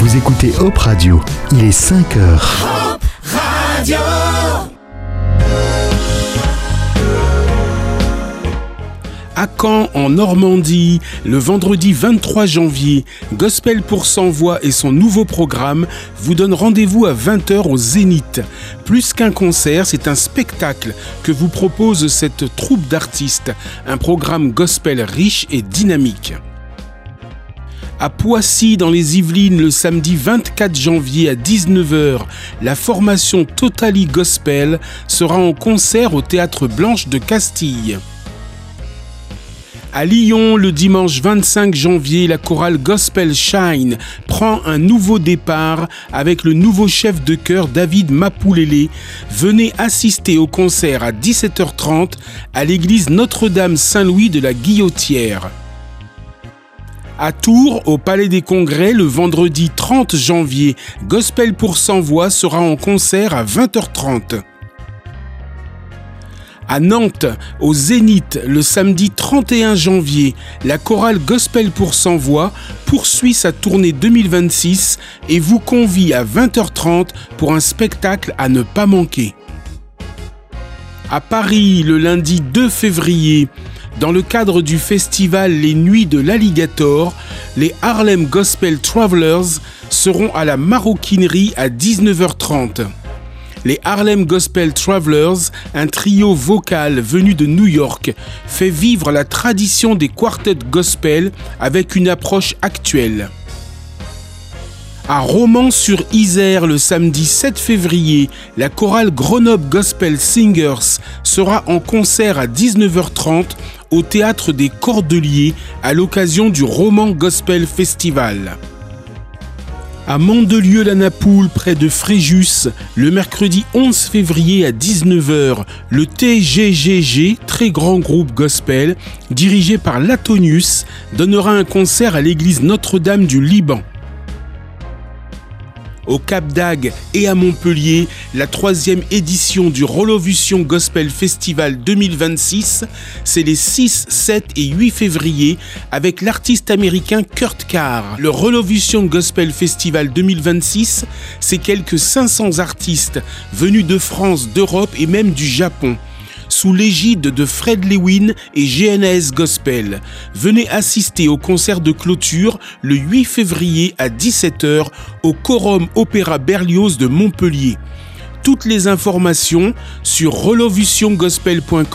Vous écoutez Hop Radio, il est 5 heures. Hop Radio. À Caen, en Normandie, le vendredi 23 janvier, Gospel pour 100 voix et son nouveau programme vous donnent rendez-vous à 20h au Zénith. Plus qu'un concert, c'est un spectacle que vous propose cette troupe d'artistes, un programme gospel riche et dynamique. À Poissy, dans les Yvelines, le samedi 24 janvier à 19h, la formation Totally Gospel sera en concert au Théâtre Blanche de Castille. À Lyon, le dimanche 25 janvier, la chorale Gospel Shine prend un nouveau départ avec le nouveau chef de chœur David Mapoulélé. Venez assister au concert à 17h30 à l'église Notre-Dame Saint-Louis de la Guillotière. À Tours, au Palais des Congrès, le vendredi 30 janvier, Gospel pour 100 voix sera en concert à 20h30. À Nantes, au Zénith, le samedi 31 janvier, la chorale Gospel pour 100 voix poursuit sa tournée 2026 et vous convie à 20h30 pour un spectacle à ne pas manquer. À Paris, le lundi 2 février, dans le cadre du festival Les Nuits de l'Alligator, les Harlem Gospel Travelers seront à la Maroquinerie à 19h30. Les Harlem Gospel Travelers, un trio vocal venu de New York, fait vivre la tradition des quartets gospel avec une approche actuelle. À Romans-sur-Isère, le samedi 7 février, la chorale Grenoble Gospel Singers sera en concert à 19h30 au Théâtre des Cordeliers à l'occasion du Roman Gospel Festival. À Mandelieu-la-Napoule, près de Fréjus, le mercredi 11 février à 19h, le TGGG, très grand groupe gospel, dirigé par Latonius, donnera un concert à l'église Notre-Dame du Liban. Au Cap d'Agde et à Montpellier, la 3e édition du Rolovution Gospel Festival 2026, c'est les 6, 7 et 8 février avec l'artiste américain Kurt Carr. Le Rolovution Gospel Festival 2026, c'est quelques 500 artistes venus de France, d'Europe et même du Japon. Sous l'égide de Fred Lewin et GNS Gospel. Venez assister au concert de clôture le 8 février à 17h au Quorum Opéra Berlioz de Montpellier. Toutes les informations sur rolovutiongospel.com.